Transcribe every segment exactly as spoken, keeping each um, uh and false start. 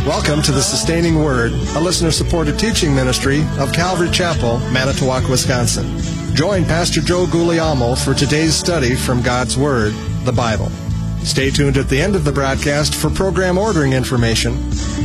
Welcome to the Sustaining Word, a listener-supported teaching ministry of Calvary Chapel, Manitowoc, Wisconsin. Join Pastor Joe Guglielmo for today's study from God's Word, the Bible. Stay tuned at the end of the broadcast for program ordering information.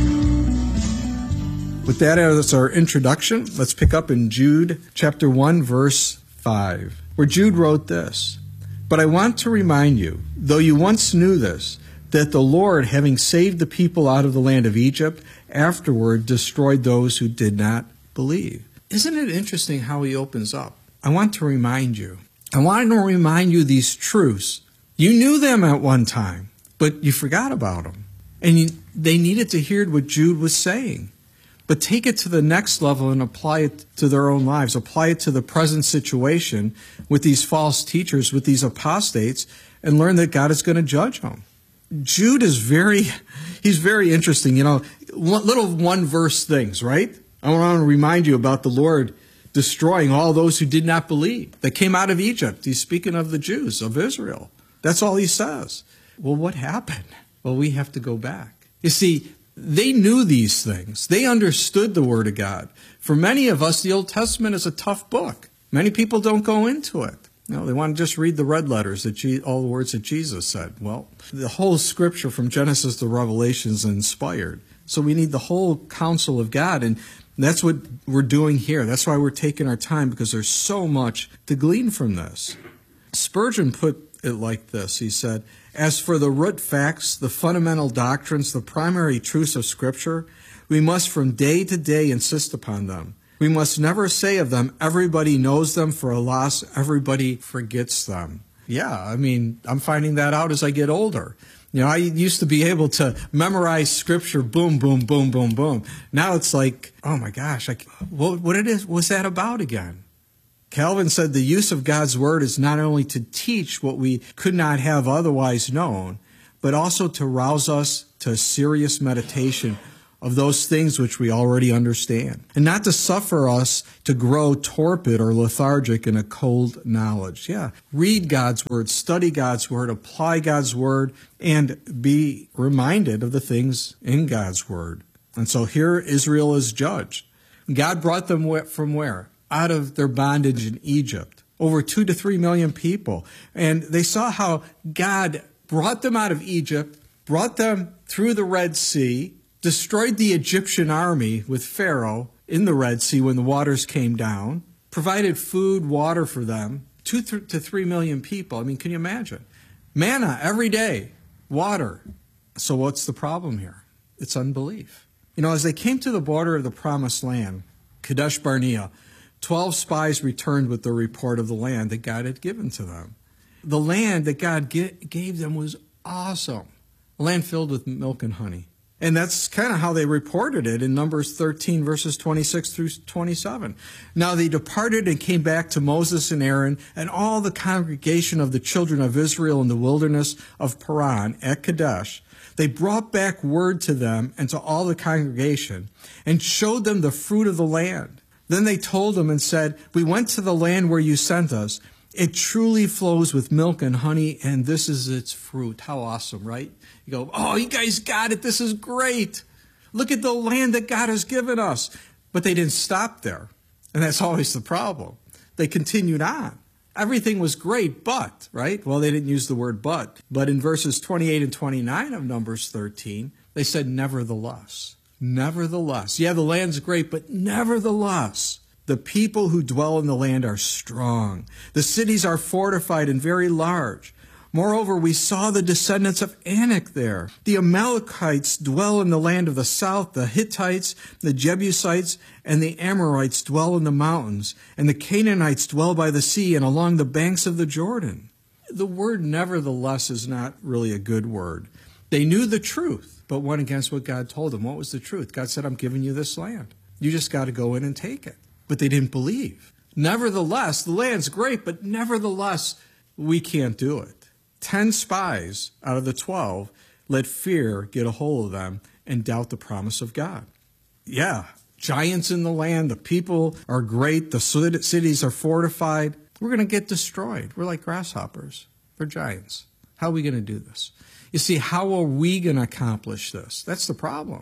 With that as our introduction, let's pick up in Jude chapter one, verse five, where Jude wrote this, "But I want to remind you, though you once knew this, that the Lord, having saved the people out of the land of Egypt, afterward destroyed those who did not believe." Isn't it interesting how he opens up? I want to remind you. I want to remind you these truths. You knew them at one time, but you forgot about them. And you, they needed to hear what Jude was saying. But take it to the next level and apply it to their own lives. Apply it to the present situation with these false teachers, with these apostates, and learn that God is going to judge them. Jude is very, he's very interesting. You know, little one-verse things, right? I want to remind you about the Lord destroying all those who did not believe, that came out of Egypt. He's speaking of the Jews, of Israel. That's all he says. Well, what happened? Well, we have to go back. You see, they knew these things. They understood the Word of God. For many of us, the Old Testament is a tough book. Many people don't go into it. You know, they want to just read the red letters, that Je- all the words that Jesus said. Well, the whole Scripture from Genesis to Revelation is inspired. So we need the whole counsel of God, and that's what we're doing here. That's why we're taking our time, because there's so much to glean from this. Spurgeon put it like this. He said, "As for the root facts, the fundamental doctrines, the primary truths of Scripture, we must from day to day insist upon them. We must never say of them, everybody knows them, for alas, everybody forgets them." Yeah, I mean, I'm finding that out as I get older. You know, I used to be able to memorize Scripture, boom, boom, boom, boom, boom. Now it's like, oh my gosh, I, what, what it is, what's that about again? Calvin said the use of God's Word is not only to teach what we could not have otherwise known, but also to rouse us to a serious meditation of those things which we already understand, and not to suffer us to grow torpid or lethargic in a cold knowledge. Yeah, read God's Word, study God's Word, apply God's Word, and be reminded of the things in God's Word. And so here Israel is judged. God brought them from where? Out of their bondage in Egypt. Over two to three million people. And they saw how God brought them out of Egypt, brought them through the Red Sea, destroyed the Egyptian army with Pharaoh in the Red Sea when the waters came down, provided food, water for them, two to three million people. I mean, can you imagine? Manna every day, water. So what's the problem here? It's unbelief. You know, as they came to the border of the Promised Land, Kadesh Barnea, twelve spies returned with the report of the land that God had given to them. The land that God gave them was awesome. A land filled with milk and honey. And that's kind of how they reported it in Numbers thirteen, verses twenty-six through twenty-seven. Now they departed and came back to Moses and Aaron and all the congregation of the children of Israel in the wilderness of Paran at Kadesh. They brought back word to them and to all the congregation and showed them the fruit of the land. Then they told them and said, "We went to the land where you sent us. It truly flows with milk and honey, and this is its fruit." How awesome, right? You go, "Oh, you guys got it. This is great. Look at the land that God has given us." But they didn't stop there. And that's always the problem. They continued on. Everything was great, but, right? Well, they didn't use the word but. But in verses twenty-eight and twenty-nine of Numbers thirteen, they said, nevertheless. Nevertheless. Yeah, the land's great, but nevertheless, the people who dwell in the land are strong. The cities are fortified and very large. Moreover, we saw the descendants of Anak there. The Amalekites dwell in the land of the south. The Hittites, the Jebusites, and the Amorites dwell in the mountains. And the Canaanites dwell by the sea and along the banks of the Jordan. The word nevertheless is not really a good word. They knew the truth, but went against what God told them. What was the truth? God said, "I'm giving you this land. You just got to go in and take it." But they didn't believe. Nevertheless, the land's great, but nevertheless, we can't do it. Ten spies out of the twelve let fear get a hold of them and doubt the promise of God. Yeah, giants in the land, the people are great, the cities are fortified. We're going to get destroyed. We're like grasshoppers. We're giants. How are we going to do this? You see, how are we going to accomplish this? That's the problem.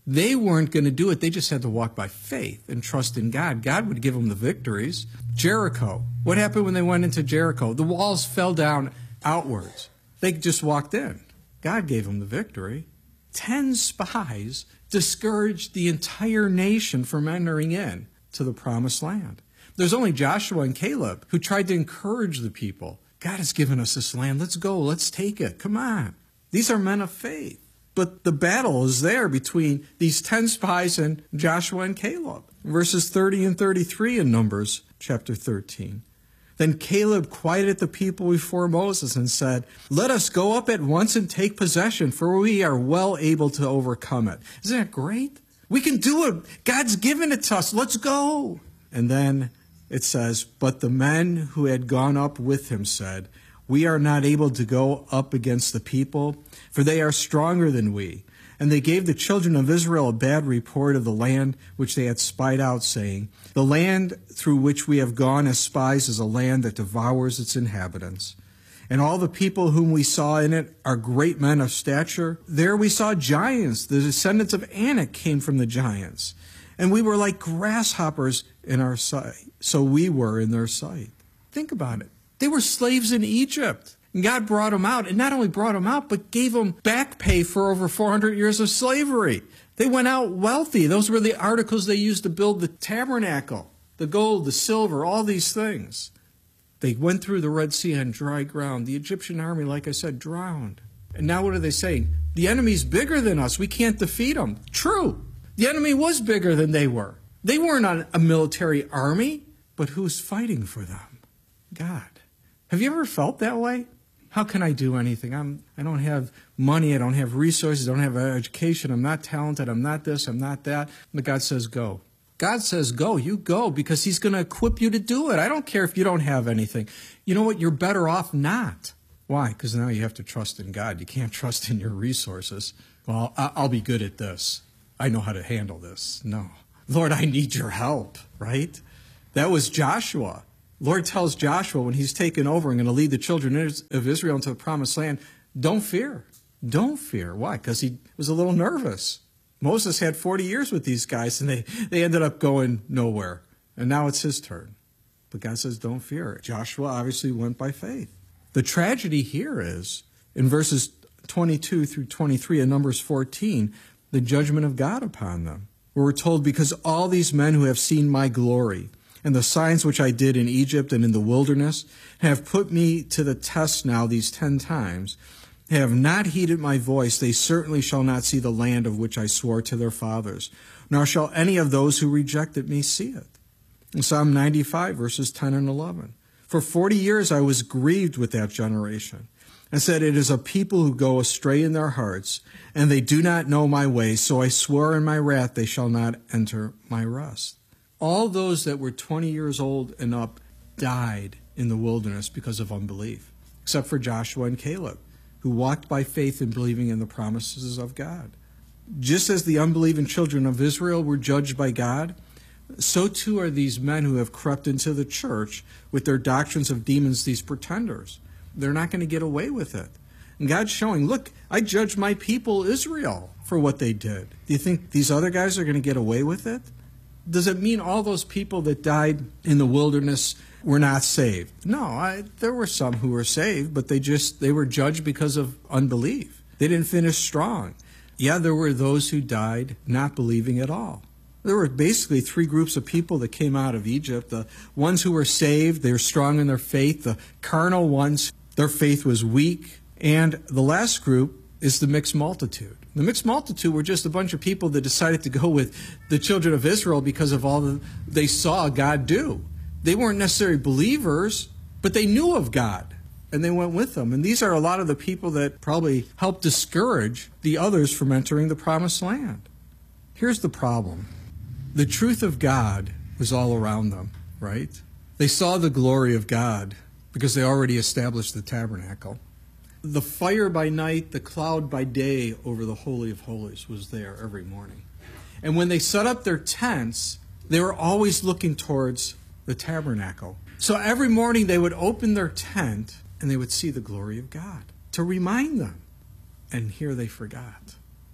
They weren't going to do it. They just had to walk by faith and trust in God. God would give them the victories. Jericho. What happened when they went into Jericho? The walls fell down outwards. They just walked in. God gave them the victory. Ten spies discouraged the entire nation from entering in to the promised land. There's only Joshua and Caleb who tried to encourage the people. God has given us this land. Let's go. Let's take it. Come on. These are men of faith. But the battle is there between these ten spies and Joshua and Caleb. Verses thirty and thirty-three in Numbers chapter thirteen. Then Caleb quieted the people before Moses and said, "Let us go up at once and take possession, for we are well able to overcome it." Isn't that great? We can do it. God's given it to us. Let's go. And then it says, "But the men who had gone up with him said, 'We are not able to go up against the people, for they are stronger than we.' And they gave the children of Israel a bad report of the land which they had spied out, saying, 'The land through which we have gone as spies is a land that devours its inhabitants. And all the people whom we saw in it are great men of stature. There we saw giants. The descendants of Anak came from the giants. And we were like grasshoppers in our sight. So we were in their sight.'" Think about it. They were slaves in Egypt. And God brought them out, and not only brought them out, but gave them back pay for over four hundred years of slavery. They went out wealthy. Those were the articles they used to build the tabernacle, the gold, the silver, all these things. They went through the Red Sea on dry ground. The Egyptian army, like I said, drowned. And now what are they saying? The enemy's bigger than us. We can't defeat them. True. The enemy was bigger than they were. They weren't on a military army, but who's fighting for them? God. Have you ever felt that way? How can I do anything? I'm, I don't have money. I don't have resources. I don't have education. I'm not talented. I'm not this. I'm not that. But God says, go. God says, go. You go because he's going to equip you to do it. I don't care if you don't have anything. You know what? You're better off not. Why? Because now you have to trust in God. You can't trust in your resources. Well, I'll be good at this. I know how to handle this. No. Lord, I need your help, right? That was Joshua. Lord tells Joshua when he's taken over and going to lead the children of Israel into the promised land, don't fear. Don't fear. Why? Because he was a little nervous. Moses had forty years with these guys, and they, they ended up going nowhere. And now it's his turn. But God says, don't fear. Joshua obviously went by faith. The tragedy here is, in verses twenty-two through twenty-three in Numbers fourteen, the judgment of God upon them. Where we're told, because all these men who have seen my glory, and the signs which I did in Egypt and in the wilderness, have put me to the test now these ten times, have not heeded my voice, they certainly shall not see the land of which I swore to their fathers, nor shall any of those who rejected me see it. In Psalm ninety-five, verses ten and eleven. For forty years I was grieved with that generation, and said, it is a people who go astray in their hearts, and they do not know my ways, so I swore in my wrath they shall not enter my rest. All those that were twenty years old and up died in the wilderness because of unbelief, except for Joshua and Caleb, who walked by faith in believing in the promises of God. Just as the unbelieving children of Israel were judged by God, so too are these men who have crept into the church with their doctrines of demons, these pretenders. They're not going to get away with it. And God's showing, look, I judge my people Israel for what they did. Do you think these other guys are going to get away with it? Does it mean all those people that died in the wilderness were not saved? No, I, there were some who were saved, but they just they were judged because of unbelief. They didn't finish strong. Yeah, there were those who died not believing at all. There were basically three groups of people that came out of Egypt. The ones who were saved, they were strong in their faith. The carnal ones, their faith was weak. And the last group is the mixed multitude. The mixed multitude were just a bunch of people that decided to go with the children of Israel because of all that they saw God do. They weren't necessarily believers, but they knew of God, and they went with them. And these are a lot of the people that probably helped discourage the others from entering the promised land. Here's the problem. The truth of God was all around them, right? They saw the glory of God because they already established the tabernacle. The fire by night, the cloud by day over the Holy of Holies was there every morning. And when they set up their tents, they were always looking towards the tabernacle. So every morning they would open their tent and they would see the glory of God to remind them. And here they forgot.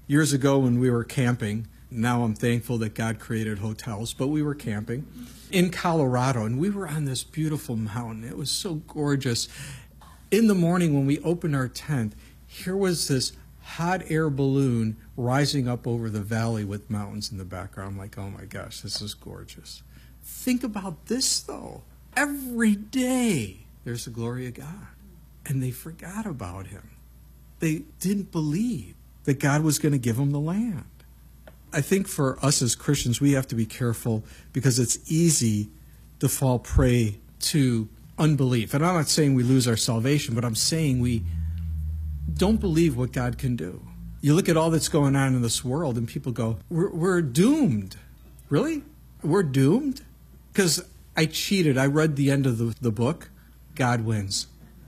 years ago when we were camping. Now I'm thankful that God created hotels, but we were camping in Colorado, and we were on this beautiful mountain. It was so gorgeous. In the morning when we opened our tent, here was this hot air balloon rising up over the valley with mountains in the background. I'm like, oh my gosh, this is gorgeous. Think about this, though. Every day there's the glory of God. And they forgot about him. They didn't believe that God was going to give them the land. I think for us as Christians, we have to be careful because it's easy to fall prey to unbelief. And I'm not saying we lose our salvation, but I'm saying we don't believe what God can do. You look at all that's going on in this world and people go, we're, we're doomed. Really? We're doomed? Because I cheated. I read the end of the, the book. God wins.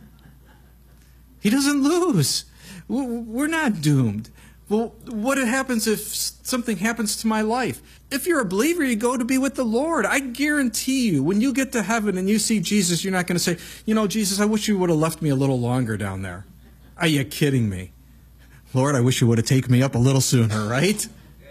He doesn't lose. We're not doomed. Well, what happens if something happens to my life? If you're a believer, you go to be with the Lord. I guarantee you, when you get to heaven and you see Jesus, you're not going to say, you know, Jesus, I wish you would have left me a little longer down there. Are you kidding me? Lord, I wish you would have taken me up a little sooner, right?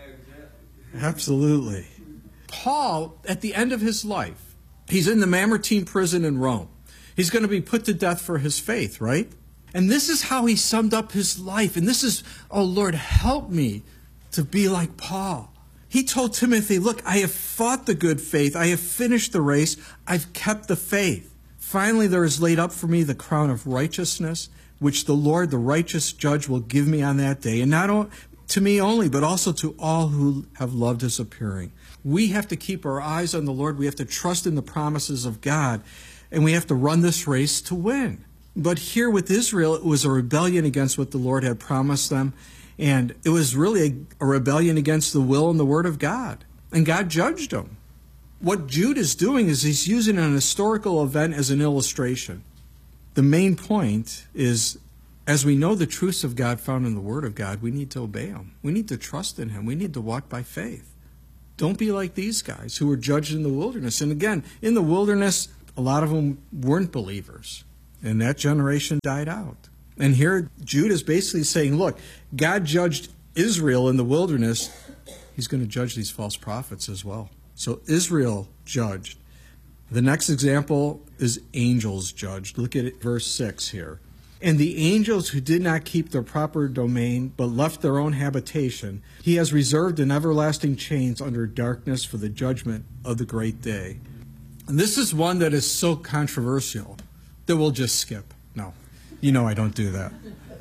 Absolutely. Paul, at the end of his life, he's in the Mamertine prison in Rome. He's going to be put to death for his faith, right? And this is how he summed up his life. And this is, oh Lord, help me to be like Paul. He told Timothy, look, I have fought the good faith. I have finished the race. I've kept the faith. Finally, there is laid up for me the crown of righteousness, which the Lord, the righteous judge, will give me on that day. And not to me only, but also to all who have loved his appearing. We have to keep our eyes on the Lord. We have to trust in the promises of God. And we have to run this race to win. But here with Israel, it was a rebellion against what the Lord had promised them. And it was really a, a rebellion against the will and the word of God. And God judged them. What Jude is doing is he's using an historical event as an illustration. The main point is, as we know the truths of God found in the word of God, we need to obey him. We need to trust in him. We need to walk by faith. Don't be like these guys who were judged in the wilderness. And again, in the wilderness, a lot of them weren't believers. And that generation died out. And here Jude is basically saying, look, God judged Israel in the wilderness. He's going to judge these false prophets as well. So Israel judged. The next example is angels judged. Look at it, verse six here. And the angels who did not keep their proper domain, but left their own habitation, he has reserved in everlasting chains under darkness for the judgment of the great day. And this is one that is so controversial that we'll just skip. No, you know I don't do that.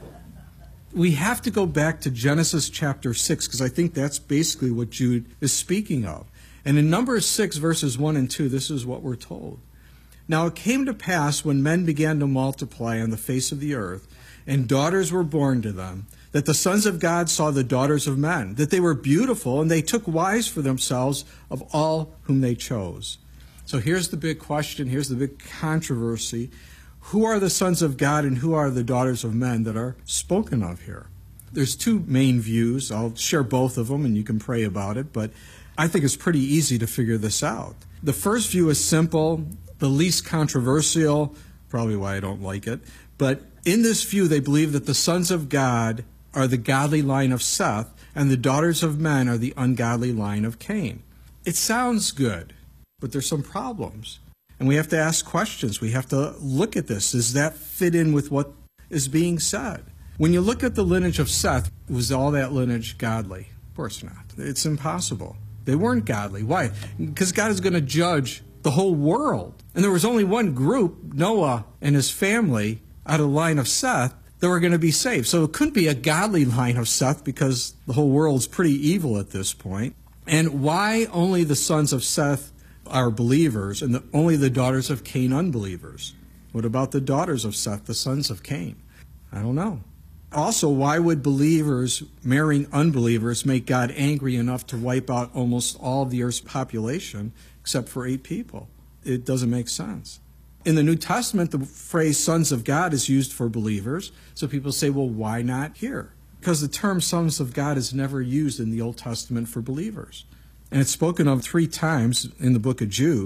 We have to go back to Genesis chapter six, because I think that's basically what Jude is speaking of. And in Numbers six, verses one and two, this is what we're told. Now it came to pass, when men began to multiply on the face of the earth, and daughters were born to them, that the sons of God saw the daughters of men, that they were beautiful, and they took wives for themselves of all whom they chose. So here's the big question, here's the big controversy. Who are the sons of God and who are the daughters of men that are spoken of here? There's two main views. I'll share both of them and you can pray about it, but I think it's pretty easy to figure this out. The first view is simple, the least controversial, probably why I don't like it. But in this view, they believe that the sons of God are the godly line of Seth and the daughters of men are the ungodly line of Cain. It sounds good, but there's some problems. And we have to ask questions. We have to look at this. Does that fit in with what is being said? When you look at the lineage of Seth, was all that lineage godly? Of course not. It's impossible. They weren't godly. Why? Because God is going to judge the whole world. And there was only one group, Noah and his family, out of the line of Seth, that were going to be saved. So it couldn't be a godly line of Seth because the whole world's pretty evil at this point. And why only the sons of Seth are believers and the, only the daughters of Cain unbelievers? What about the daughters of Seth, the sons of Cain? I don't know. Also, why would believers marrying unbelievers make God angry enough to wipe out almost all of the earth's population except for eight people? It doesn't make sense. In the New Testament, the phrase sons of God is used for believers. So people say, well, why not here? Because the term sons of God is never used in the Old Testament for believers. And it's spoken of three times in the book of Jude.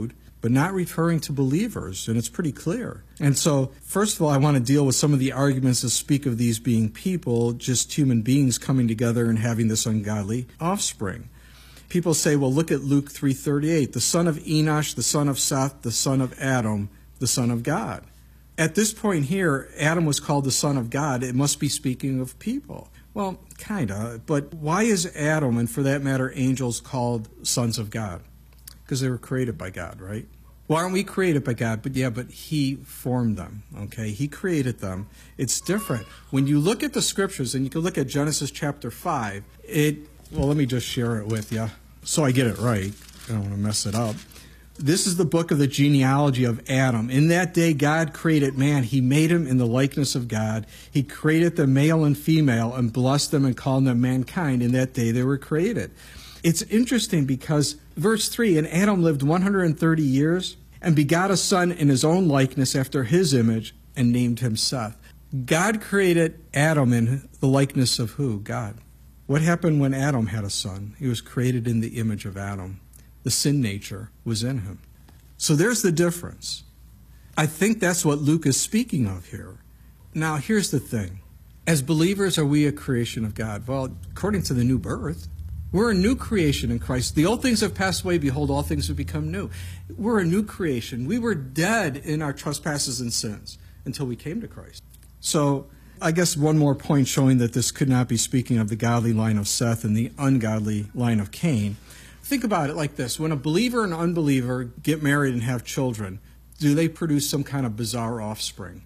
but not referring to believers, and it's pretty clear. And so, first of all, I want to deal with some of the arguments that speak of these being people, just human beings coming together and having this ungodly offspring. People say, well, look at Luke three thirty-eight, the son of Enosh, the son of Seth, the son of Adam, the son of God. At this point here, Adam was called the son of God. It must be speaking of people. Well, kind of, but why is Adam, and for that matter, angels, called sons of God? Because they were created by God, right? Well, aren't we created by God? But yeah, but He formed them, okay? He created them. It's different. When you look at the Scriptures, and you can look at Genesis chapter five, it, well, let me just share it with you so I get it right. I don't want to mess it up. This is the book of the genealogy of Adam. In that day, God created man. He made him in the likeness of God. He created them male and female and blessed them and called them mankind. In that day, they were created. It's interesting because verse three, and Adam lived one hundred thirty years and begot a son in his own likeness after his image and named him Seth. God created Adam in the likeness of who? God. What happened when Adam had a son? He was created in the image of Adam. The sin nature was in him. So there's the difference. I think that's what Luke is speaking of here. Now, here's the thing. As believers, are we a creation of God? Well, according to the new birth, we're a new creation in Christ. The old things have passed away. Behold, all things have become new. We're a new creation. We were dead in our trespasses and sins until we came to Christ. So I guess one more point showing that this could not be speaking of the godly line of Seth and the ungodly line of Cain. Think about it like this. When a believer and unbeliever get married and have children, do they produce some kind of bizarre offspring?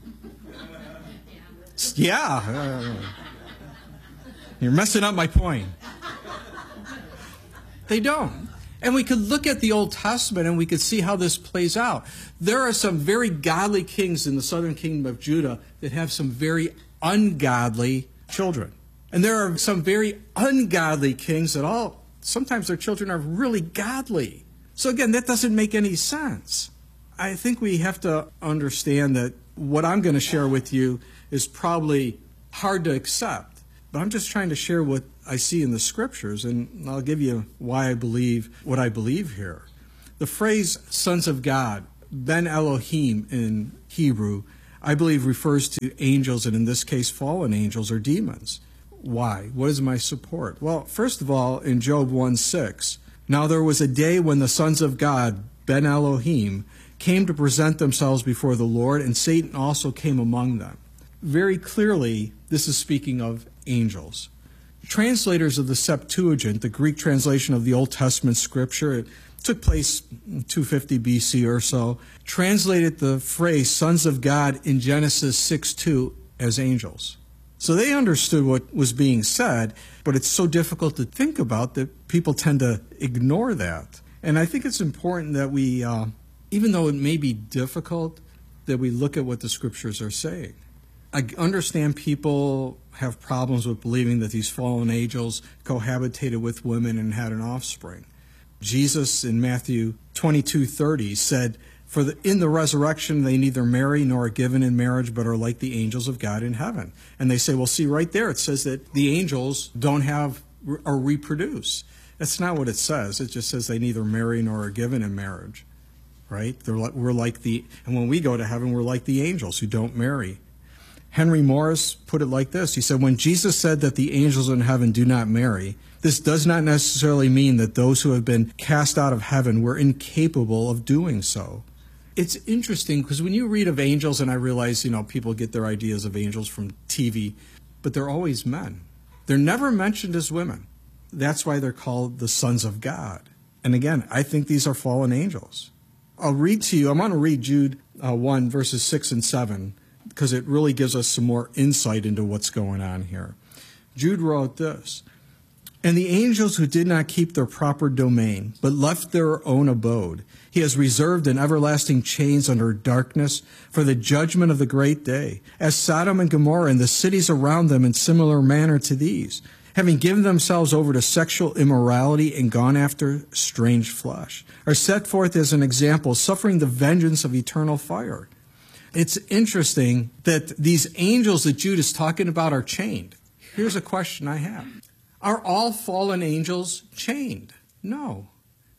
Yeah. You're messing up my point. They don't. And we could look at the Old Testament and we could see how this plays out. There are some very godly kings in the southern kingdom of Judah that have some very ungodly children. And there are some very ungodly kings that all, sometimes their children are really godly. So again, that doesn't make any sense. I think we have to understand that what I'm going to share with you is probably hard to accept. But I'm just trying to share what I see in the Scriptures, and I'll give you why I believe what I believe here. The phrase sons of God, Ben Elohim in Hebrew, I believe refers to angels, and in this case fallen angels or demons. Why? What is my support? Well, first of all, in Job one six, now there was a day when the sons of God, Ben Elohim, came to present themselves before the Lord, and Satan also came among them. Very clearly, this is speaking of angels. Translators of the Septuagint, the Greek translation of the Old Testament scripture, it took place in two fifty B C or so, translated the phrase sons of God in Genesis six two as angels. So they understood what was being said, but it's so difficult to think about that people tend to ignore that. And I think it's important that we, uh, even though it may be difficult, that we look at what the scriptures are saying. I understand people have problems with believing that these fallen angels cohabitated with women and had an offspring. Jesus in Matthew twenty-two thirty said, For the, in the resurrection they neither marry nor are given in marriage, but are like the angels of God in heaven. And they say, well, see, right there it says that the angels don't have or reproduce. That's not what it says. It just says they neither marry nor are given in marriage, right? They're like, we're like the, and when we go to heaven, we're like the angels who don't marry. Henry Morris put it like this. He said, when Jesus said that the angels in heaven do not marry, this does not necessarily mean that those who have been cast out of heaven were incapable of doing so. It's interesting because when you read of angels, and I realize, you know, people get their ideas of angels from T V, but they're always men. They're never mentioned as women. That's why they're called the sons of God. And again, I think these are fallen angels. I'll read to you, I'm going to read Jude uh, one, verses six and seven, because it really gives us some more insight into what's going on here. Jude wrote this, And the angels who did not keep their proper domain, but left their own abode, he has reserved in everlasting chains under darkness for the judgment of the great day, as Sodom and Gomorrah and the cities around them in similar manner to these, having given themselves over to sexual immorality and gone after strange flesh, are set forth as an example, suffering the vengeance of eternal fire. It's interesting that these angels that Jude is talking about are chained. Here's a question I have. Are all fallen angels chained? No.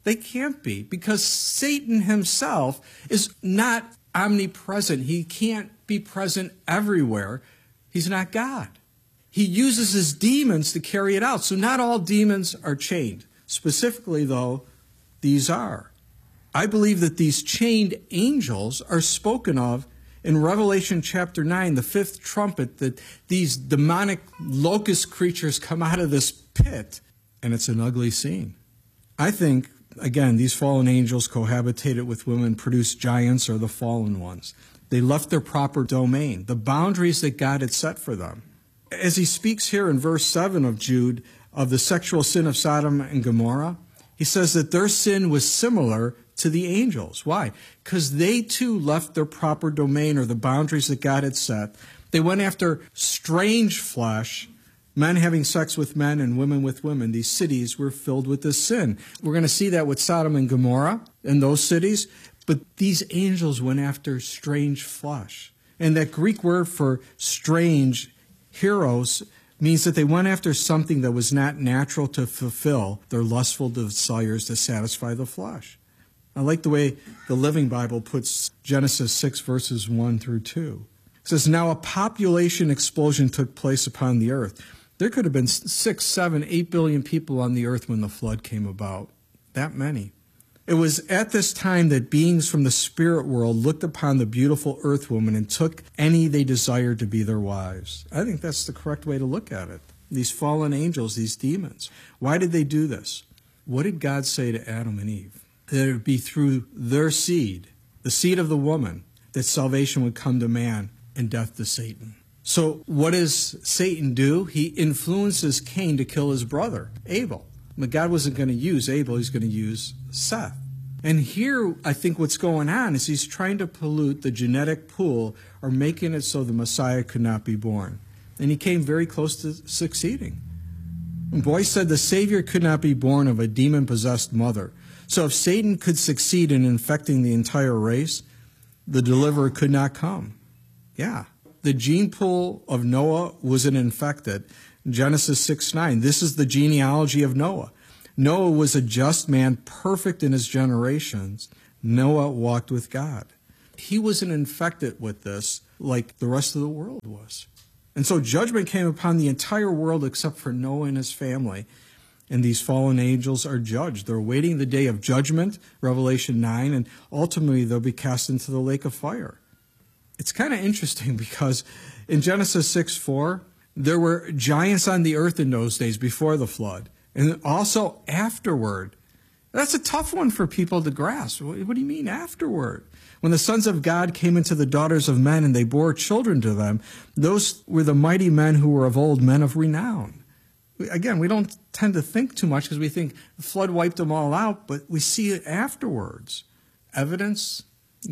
They can't be, because Satan himself is not omnipresent. He can't be present everywhere. He's not God. He uses his demons to carry it out. So not all demons are chained. Specifically, though, these are. I believe that these chained angels are spoken of in Revelation chapter nine, the fifth trumpet, that these demonic locust creatures come out of this pit, and it's an ugly scene. I think, again, these fallen angels cohabitated with women, produced giants or the fallen ones. They left their proper domain, the boundaries that God had set for them. As he speaks here in verse seven of Jude of the sexual sin of Sodom and Gomorrah, he says that their sin was similar to the angels. Why? Because they too left their proper domain or the boundaries that God had set. They went after strange flesh, men having sex with men and women with women. These cities were filled with this sin. We're going to see that with Sodom and Gomorrah in those cities. But these angels went after strange flesh. And that Greek word for strange, heroes, means that they went after something that was not natural to fulfill their lustful desires to satisfy the flesh. I like the way the Living Bible puts Genesis six, verses one through two. It says, now a population explosion took place upon the earth. There could have been six, seven, eight billion people on the earth when the flood came about. That many. It was at this time that beings from the spirit world looked upon the beautiful earth woman and took any they desired to be their wives. I think that's the correct way to look at it. These fallen angels, these demons. Why did they do this? What did God say to Adam and Eve? That it would be through their seed, the seed of the woman, that salvation would come to man and death to Satan. So what does Satan do? He influences Cain to kill his brother, Abel. But God wasn't going to use Abel, he's going to use Seth. And here, I think what's going on is he's trying to pollute the genetic pool or making it so the Messiah could not be born. And he came very close to succeeding. And Boyce said the Savior could not be born of a demon-possessed mother. So if Satan could succeed in infecting the entire race, the deliverer could not come. Yeah, the gene pool of Noah wasn't infected. Genesis six nine, this is the genealogy of Noah. Noah was a just man, perfect in his generations. Noah walked with God. He wasn't infected with this like the rest of the world was. And so judgment came upon the entire world except for Noah and his family. And these fallen angels are judged. They're awaiting the day of judgment, Revelation nine, and ultimately they'll be cast into the lake of fire. It's kind of interesting because in Genesis six four, there were giants on the earth in those days before the flood, and also afterward. That's a tough one for people to grasp. What do you mean afterward? When the sons of God came into the daughters of men and they bore children to them, those were the mighty men who were of old, men of renown. Again, we don't tend to think too much because we think the flood wiped them all out, but we see it afterwards. Evidence,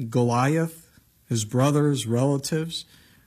Goliath, his brothers, relatives,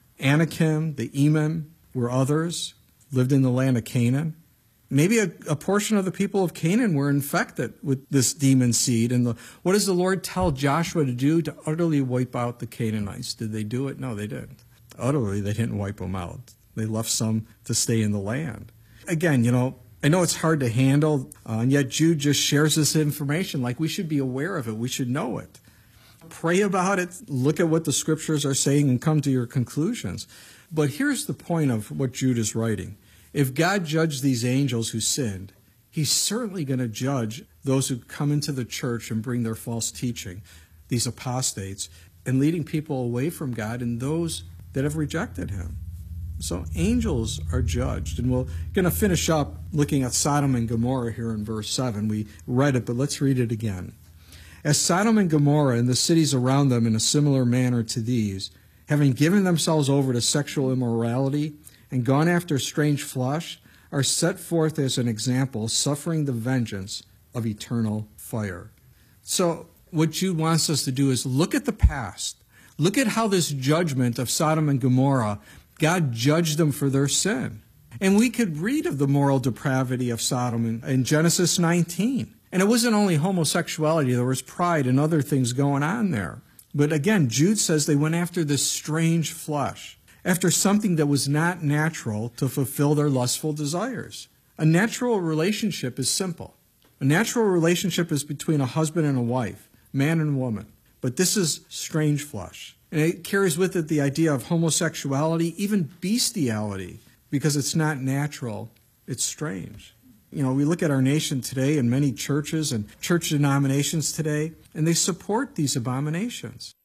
Anakim, the Emim were others, lived in the land of Canaan. Maybe a, a portion of the people of Canaan were infected with this demon seed. And the, what does the Lord tell Joshua to do to utterly wipe out the Canaanites? Did they do it? No, they didn't. Utterly, they didn't wipe them out. They left some to stay in the land. Again, you know, I know it's hard to handle, uh, and yet Jude just shares this information like we should be aware of it. We should know it. Pray about it, look at what the scriptures are saying, and come to your conclusions. But here's the point of what Jude is writing. If God judged these angels who sinned, he's certainly going to judge those who come into the church and bring their false teaching, these apostates, and leading people away from God and those that have rejected him. So angels are judged. And we're going to finish up looking at Sodom and Gomorrah here in verse seven. We read it, but let's read it again. As Sodom and Gomorrah and the cities around them in a similar manner to these, having given themselves over to sexual immorality and gone after strange flesh, are set forth as an example, suffering the vengeance of eternal fire. So what Jude wants us to do is look at the past. Look at how this judgment of Sodom and Gomorrah, God judged them for their sin. And we could read of the moral depravity of Sodom in, in Genesis nineteen. And it wasn't only homosexuality, there was pride and other things going on there. But again, Jude says they went after this strange flesh, after something that was not natural to fulfill their lustful desires. A natural relationship is simple. A natural relationship is between a husband and a wife, man and woman. But this is strange flesh. And it carries with it the idea of homosexuality, even bestiality, because it's not natural, it's strange. You know, we look at our nation today and many churches and church denominations today, and they support these abominations.